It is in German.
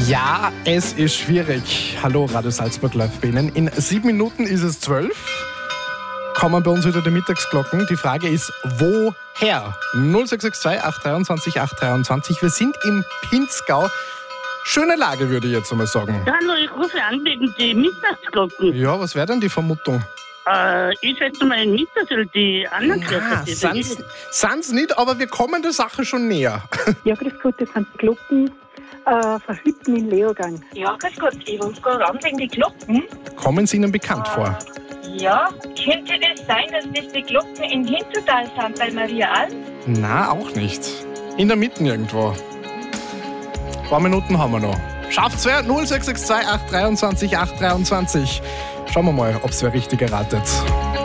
Ja, es ist schwierig. Hallo, Radio Salzburg läuft bei Ihnen. In 7 Minuten ist es 12. Kommen bei uns wieder die Mittagsglocken. Die Frage ist, woher? 0662 823 823. Wir sind im Pinzgau. Schöne Lage, würde ich jetzt einmal sagen. Hallo, ich rufe an wegen die Mittagsglocken. Ja, was wäre denn die Vermutung? Ich schätze mal in Mittersel, die anderen Na, sind's nicht, aber wir kommen der Sache schon näher. Ja, grüß Gott, das sind die Glocken verhütten in Leogang. Ja, grüß Gott, ich rufe gerade an wegen die Glocken. Kommen Sie Ihnen bekannt vor? Ja, könnte es sein, dass das die Glocken in Hintertal sind bei Maria Alm? Na, auch nicht. In der Mitte irgendwo. Ein paar Minuten haben wir noch. Schafft's wer? 0662 823 823. Schauen wir mal, ob's wer richtig erratet.